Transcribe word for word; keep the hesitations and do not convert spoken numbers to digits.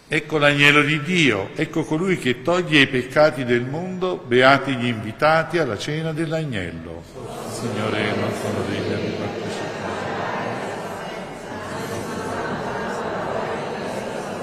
Ecco l'agnello di Dio, ecco colui che toglie i peccati del mondo, beati gli invitati alla cena dell'agnello. Signore, non sono degno di partecipare.